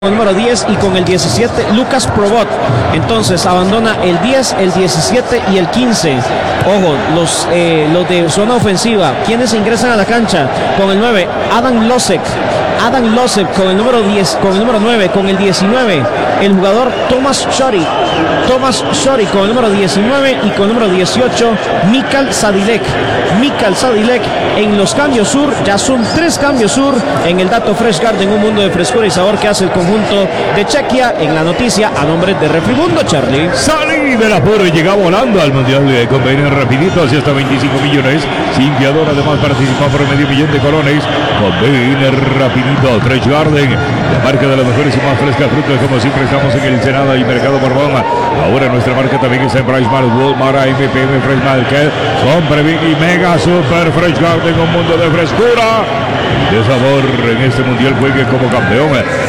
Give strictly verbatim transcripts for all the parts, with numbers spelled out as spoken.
Con el número diez y con el diecisiete Lucas Probot. Entonces abandona el diez, el diecisiete y el quince. Ojo, los, eh, los de zona ofensiva, quienes ingresan a la cancha con el nueve, Adam Losek. Adam Losek con el número diez, con el número nueve, con el diecinueve, el jugador Thomas Shori. Thomas Shori con el número diecinueve y con el número dieciocho, Mikal Sadilek. Mikal Sadilek en los cambios sur, ya son tres cambios sur en el Dato Fresh Garden, un mundo de frescura y sabor que hace el conjunto de Chequia. En la noticia a nombre de Refrimundo, Charlie. Salí del apuro y llega volando al Mundial de Convenio rapidito hacia hasta veinticinco millones. Simpiador además participa por medio millón de colones. Convenio rapidito, Fresh Garden, la marca de las mejores y más frescas frutas, como siempre estamos en el Senado y Mercado Borbón. Ahora nuestra marca también está en Price Mart, Walmart, A M P M, Fresh Market, Compre Big y Mega Super Fresh Garden, un mundo de frescura, de sabor. En este mundial juegue como campeón.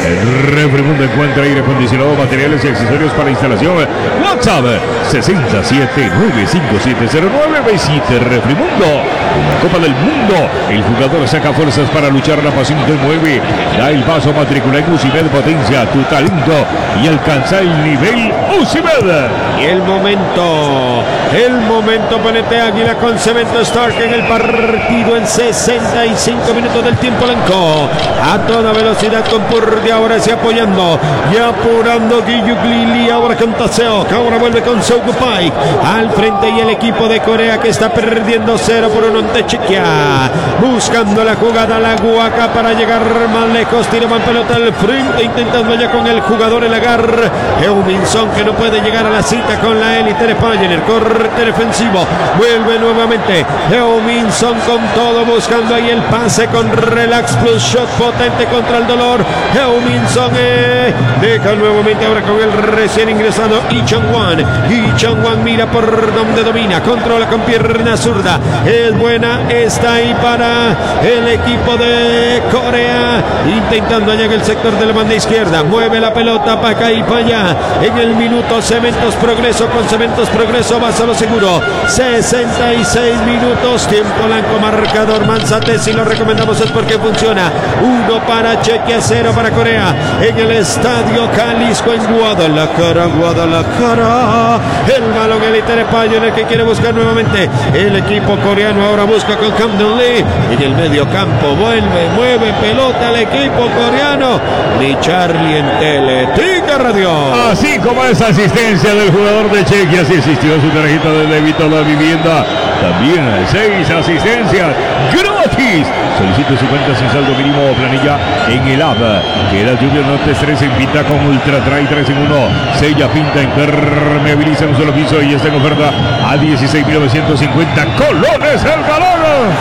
El Refrimundo encuentra aire acondicionado, materiales y accesorios para instalación. WhatsApp sesenta y siete, nueve cinco siete cero nueve, visite Refrimundo. En la Copa del Mundo, el jugador saca fuerzas para luchar, la pasión te mueve. Da el paso, matricula en Ucimed, potencia tu talento y alcanza el nivel Ucimed. Y el momento, el momento, ponete Águila con Cemento Stark en el partido en sesenta y cinco minutos del tiempo blanco. A toda velocidad con Purdy, ahora se apoyando y apurando Guillu Glili, ahora con Taseo, que ahora vuelve con Soukupai al frente y el equipo de Corea que está perdiendo cero por uno ante Chequia. Buscando la jugada, la Guaca para llegar más lejos, tira más pelota al frente, intentando ya con el jugador el agar. Euminson que no puede llegar a la cita con la élite de Pioneer, corte defensivo, vuelve nuevamente Euminson con todo, buscando ahí el pase con relax plus shot potente contra el dolor. Euminson eh, deja nuevamente ahora con el recién ingresado Lee Chang-wan. Lee Chang-wan mira por donde domina, controla con pierna zurda, es buena, está ahí para el equipo de Corea, intentando allá en el sector de la banda izquierda, mueve la pelota para acá y para allá. En el minuto Cementos Progreso, con Cementos Progreso vas a lo seguro. Sesenta y seis minutos, tiempo blanco, marcador Manzate, si lo recomendamos es porque funciona. Uno para Chequia, cero para Corea en el Estadio Jalisco en Guadalajara, Guadalajara. El balón elite de Payo en el que quiere buscar nuevamente el equipo coreano, ahora busca con Camden Lee en el medio campo, vuelve, mueve pelota al equipo coreano. Ni Charlie en Teletica Radio. Así como esa asistencia del jugador de Chequia, así asistió a su tarjeta de débito a la vivienda. También seis asistencias gratis. Solicite su cuenta sin saldo mínimo o planilla en el app. Queda Lluvia Norte tres en pinta con Ultra Dry tres en uno. Sella, pinta, impermeabiliza en un solo piso y está en oferta a dieciséis mil novecientos cincuenta colones el galón.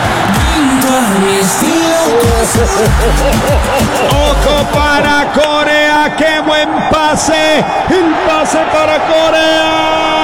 Ojo para Corea, qué buen pase, el pase para Corea.